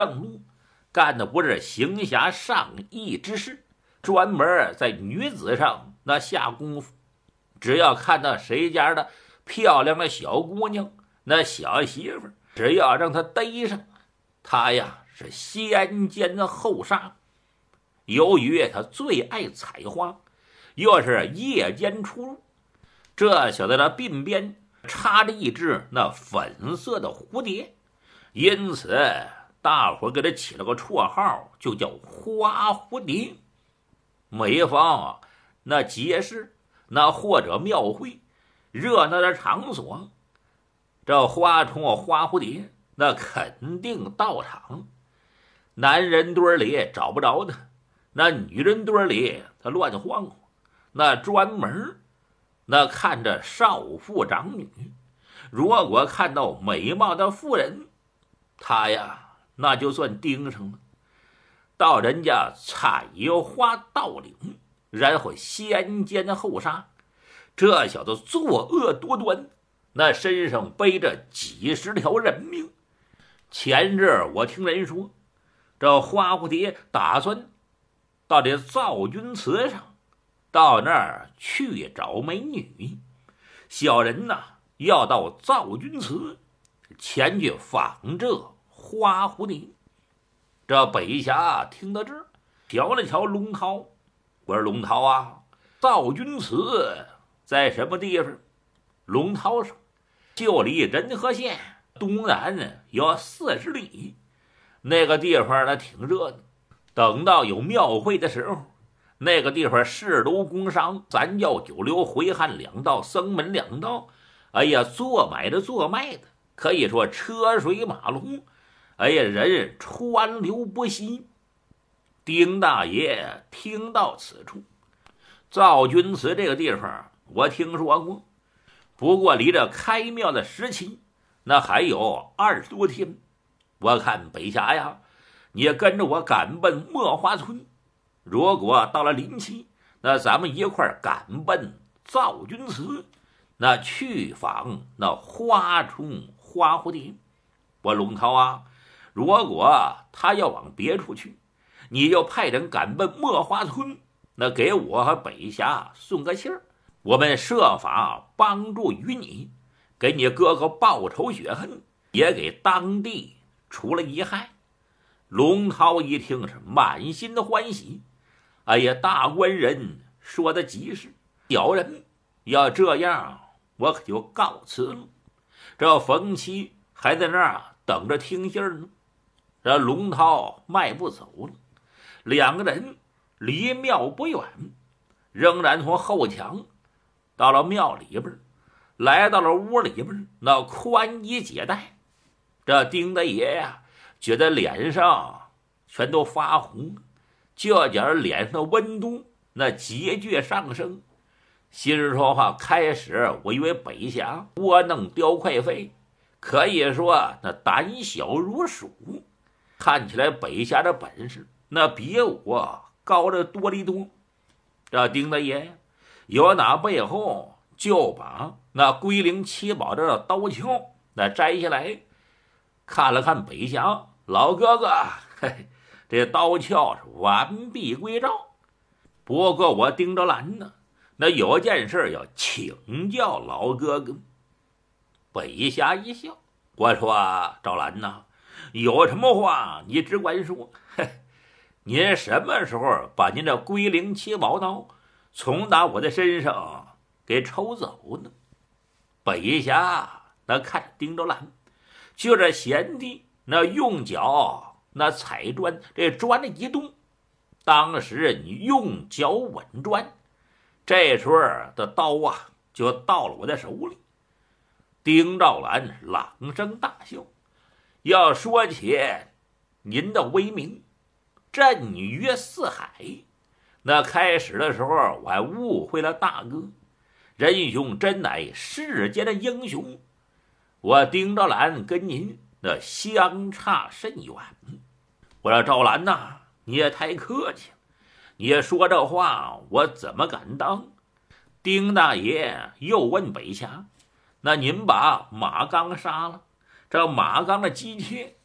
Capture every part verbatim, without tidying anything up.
正路，干的不是行侠仗义之事，专门在女子上那下功夫。只要看到谁家的漂亮的小姑娘，那小媳妇，只要让他逮上，他呀是先奸后杀。由于他最爱采花，又是夜间出入，这小子的鬓边插着一只那粉色的蝴蝶，因此大伙给他起了个绰号，就叫花蝴蝶。每逢那节事，那或者庙会热闹的场所，这花虫花蝴蝶那肯定到场。男人堆里找不着他，那女人堆里他乱晃晃，那专门那看着少妇长女。如果看到美貌的妇人，他呀那就算盯上了，到人家采花盗领，然后先奸后杀。这小子作恶多端，那身上背着几十条人命。前日我听人说，这花蝴蝶打算到这造军祠上，到那儿去找美女。小人呐要到造军祠前去访这花蝴蝶。这北侠听到这儿，瞧了瞧龙涛，我说龙涛啊，造军祠在什么地方？龙涛说，就离仁和县东南有四十里。那个地方呢挺热闹，等到有庙会的时候，那个地方市楼工商，三教九流回汉两道，僧门两道，哎呀，做买的做卖的，可以说车水马龙，哎呀，人川流不息。丁大爷听到此处，造军祠这个地方我听说过，不过离这开庙的时期那还有二十多天。我看北侠呀，你跟着我赶奔墨花村，如果到了临期，那咱们一块赶奔造军祠，那去访那花虫花蝴蝶。我龙涛啊，如果他要往别处去，你就派人赶奔墨花村，那给我和北侠送个信儿，我们设法帮助于你，给你哥哥报仇雪恨，也给当地除了一害。龙涛一听是满心的欢喜，哎呀，大官人说的极是，小人要这样，我可就告辞了。这冯七还在那儿等着听信儿呢。这龙涛迈步走了，两个人离庙不远，仍然从后墙到了庙里边，来到了屋里边那宽衣解带。这丁大爷呀，觉得脸上全都发红，这点脸上的温度那急剧上升。心里说话，开始我以为北侠窝囊叼快飞，可以说那胆小如鼠，看起来北侠的本事那比我高得多得多。这丁大爷有哪背后就把那龟灵七宝的刀鞘那摘下来，看了看北侠，老哥哥，嘿，这刀鞘是完璧归赵。不过我盯着兰呢，那有件事要请教老哥哥。北侠一笑，我说赵兰呐，有什么话你只管说。嘿，您什么时候把您这龟灵七宝刀从打我的身上给抽走呢？北侠那看着丁着兰，就这贤弟那用脚那踩砖，这砖的一动，当时你用脚稳砖，这时候的刀啊就到了我的手里。丁兆兰朗声大笑，要说起您的威名，震于四海，那开始的时候我还误会了大哥，仁兄真乃世间的英雄，我丁兆兰跟您那相差甚远。我说赵兰呐、啊，你也太客气了，你说这话我怎么敢当？丁大爷又问北侠，那您把马刚杀了，这马刚的姬妾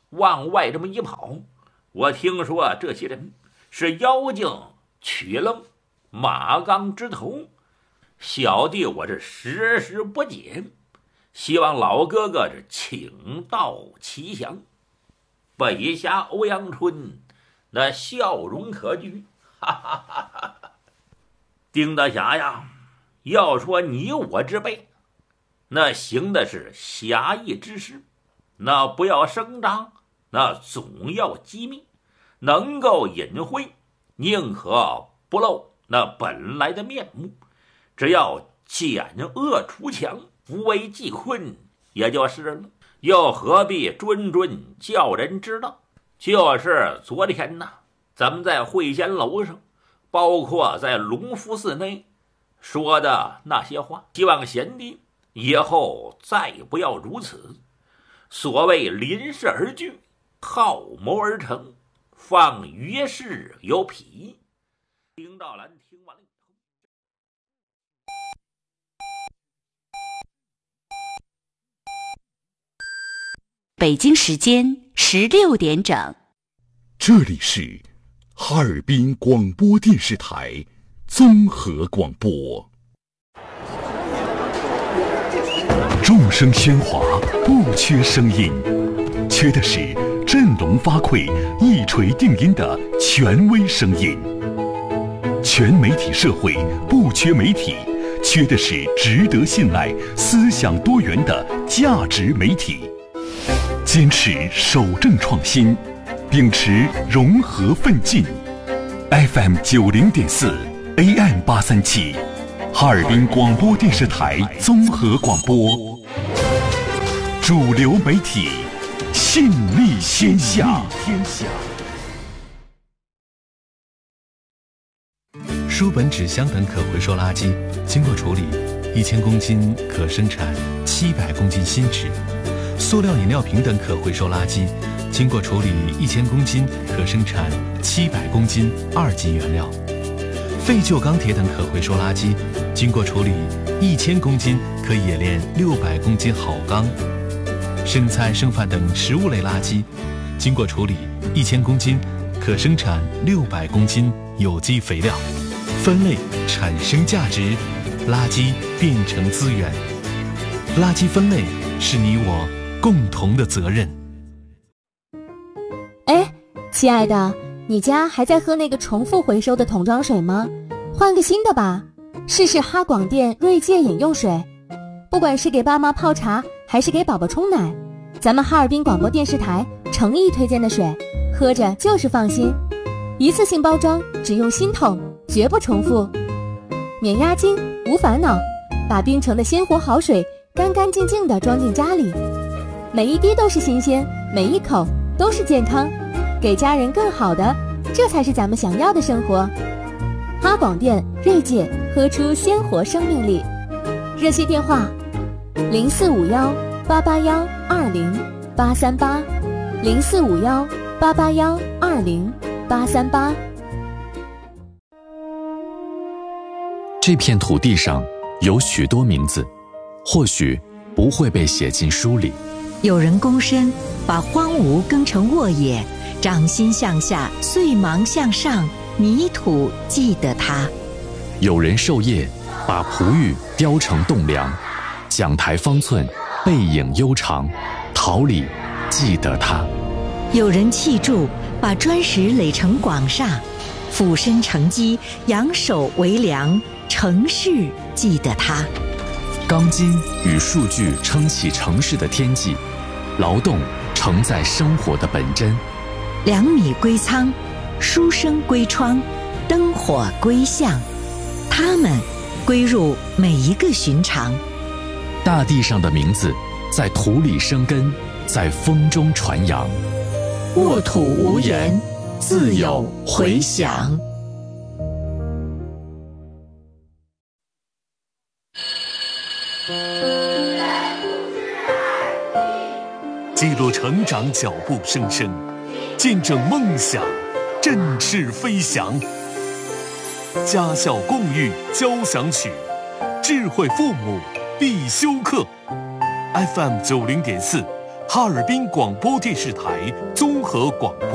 往外这么一跑，我听说这些人是妖精取了马刚之头，小弟我这时时不解，希望老哥哥这请到其详。北侠欧阳春那笑容可掬，哈哈哈哈哈！丁大侠呀，要说你我之辈，那行的是侠义之事，那不要声张，那总要机密，能够隐晦，宁可不露那本来的面目。只要减恶除强，扶危济困，也就是了，又何必谆谆叫人知道？就是昨天呢，咱们在会仙楼上，包括在隆福寺内说的那些话，希望贤弟以后再不要如此。所谓临事而惧，好谋而成，放于事有匹。丁道兰听完了以后， 北京时间十六点整， 这里是哈尔滨广播电视台综合广播。众声喧哗，不缺声音，缺的是振聋发聩、一锤定音的权威声音。全媒体社会不缺媒体，缺的是值得信赖、思想多元的价值媒体。坚持守正创新，秉持融合奋进。F M 九零点四 A M 八三七，哈尔滨广播电视台综合广播，主流媒体，信力天下。天下。 书本、纸箱等可回收垃圾经过处理，一千公斤可生产七百公斤新纸。塑料饮料瓶等可回收垃圾经过处理一千公斤可生产七百公斤二级原料。废旧钢铁等可回收垃圾经过处理一千公斤可冶炼六百公斤好钢。剩菜剩饭等食物类垃圾经过处理一千公斤可生产六百公斤有机肥料。分类产生价值，垃圾变成资源。垃圾分类是你我共同的责任。 哎，亲爱的，你家还在喝那个重复回收的桶装水吗？换个新的吧，试试哈广电锐界饮用水。不管是给爸妈泡茶，还是给宝宝冲奶，咱们哈尔滨广播电视台诚意推荐的水，喝着就是放心。一次性包装，只用新桶，绝不重复，免押金，无烦恼，把冰城的鲜活好水干干净净地装进家里，每一滴都是新鲜，每一口都是健康，给家人更好的，这才是咱们想要的生活。哈广电锐界，喝出鲜活生命力。热线电话零四五幺八八幺二零八三八，零四五幺八八幺二零八三八。 这片土地上有许多名字，或许不会被写进书里。 有人躬身把荒芜耕成沃野，掌心向下，碎芒向上，泥土记得它。 有人授业把璞玉雕成栋梁，讲台方寸，背影悠长，桃李记得它。 有人砌筑把砖石垒成广厦，俯身承基，仰首为梁，城市记得它。 钢筋与数据撑起城市的天际，劳动承载生活的本真。 粮米归仓，书生归窗，灯火归巷，它们归入每一个寻常。 大地上的名字在土里生根，在风中传扬。 沃土无言，自有回响。 记录成长脚步声声，见证梦想振翅飞翔。家校共育交响曲，智慧父母必修课。F M 九零点四， 哈尔滨广播电视台综合广播。